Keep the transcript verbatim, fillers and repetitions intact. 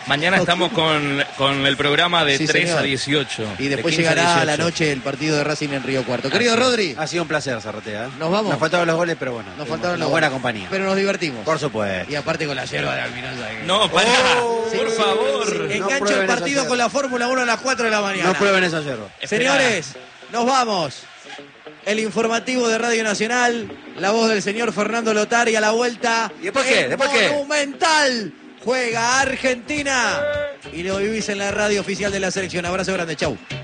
Mañana estamos con, con el programa de Sí, tres señor. a dieciocho. Y después de quince llegará a dieciocho. la noche el partido de Racing en Río Cuarto. Querido Rodri, Ha sido un placer, Zarratea. ¿eh? Nos vamos. Nos faltaron los goles, pero bueno. nos tuvimos faltaron una los buena goles, compañía. pero nos divertimos. Por supuesto. Y aparte con la yerba de Almirante. que- No, pará, Oh, por Sí, favor. sí, No engancho prueben el esa partido yerba. con la Fórmula uno a las cuatro de la mañana. No prueben esa yerba. Señores, nos vamos. El informativo de Radio Nacional, la voz del señor Fernando Lotari a la vuelta. ¿Y después qué? El ¿Después qué? Monumental juega Argentina. Y lo vivís en la radio oficial de la selección. Abrazo grande, chau.